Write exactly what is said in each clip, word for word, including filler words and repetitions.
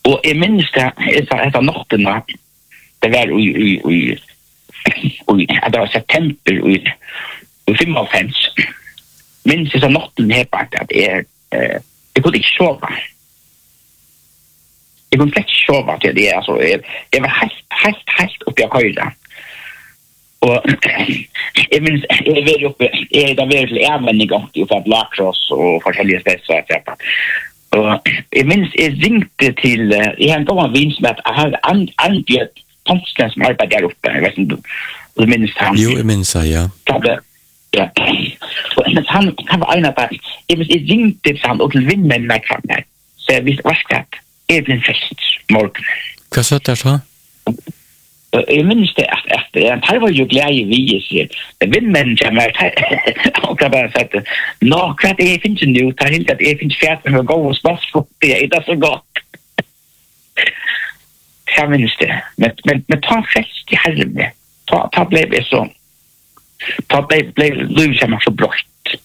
Og jeg minnes det, etter nattene, det var i, i, i, i, det var september i, i femoghalvfems. Minnes jeg så nattene her bare at jeg, eh, jeg kunne ikke sove. Jeg kunne slett ikke sove til det, altså, jeg, jeg var helt, helt, helt oppe av høyre. Og jeg minnes, jeg var oppe, jeg var til Ermen i gang, for at Lakros og forskjellige steder, et cetera. Og jeg minns, jeg ringte til, jeg har en gammel vin som at jeg har Andbjørn Thomsen som arbeider der oppe, jeg vet ikke om du minns han. Jo, jeg minns han, ja. Ja. Og han, han var en av dem, jeg minns, jeg ringte til han og til vinneren meg fram der, så jeg visste, hva skal jeg, jeg ble en fest morgen. Hva satt der så? Jeg minns det at, at han var jo glad i vi, sier, det vinneren kommer, og jeg bare sa, nå, hva er det jeg finnes nå, det er helt at jeg finnes fjert med å gå og spørsmål, det er ikke så godt. Jeg minns det, men, men, men ta fest i herren med, ta, ta ble det så, ta ble, ble liv som er så brått.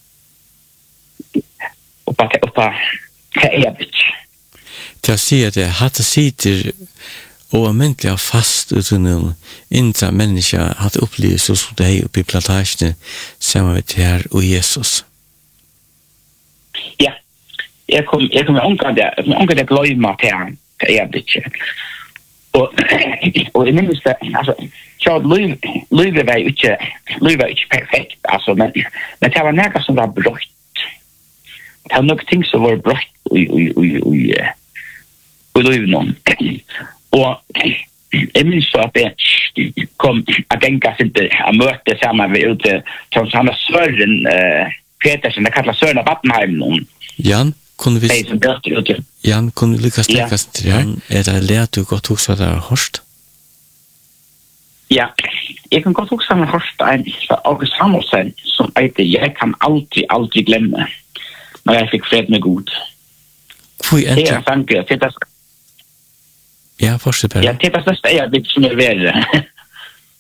Og bare, og bare, hva er det ikke? Til å si at jeg hadde sitter og almindelig fast uten noen indre mennesker hadde opplevd så som deg oppe i plantasjene sammen med her og Jesus. Ja, jeg kom, jeg kom omgang det, omgang det gløyma til han, til jeg vet ikke. Og, og jeg minnes det, altså, så livet var ikke, livet var ikke perfekt, altså, men, men det var nærmest som var brøtt. Det var noen ting som var brøtt i, i, i, i, i livet noen. Og jeg minns så at jeg kom at enka sitte og møte sammen ved ute som han er Søren uh, Petersen, det kallet Søren av Vattenheim noen. Jan, kunne vi... Jan, kunne vi lykkes lykkes til her? Er det lært du godt hos det er hørst? Ja, jeg kan godt hos det er hørst en fra August Samuelsen som heter Jeg kan aldri, aldri glemme når jeg fikk fred med Gud. Hvor er det? Det er sanket, det er Ja, fortsett bare. Ja, det er det største jeg litt som er verre.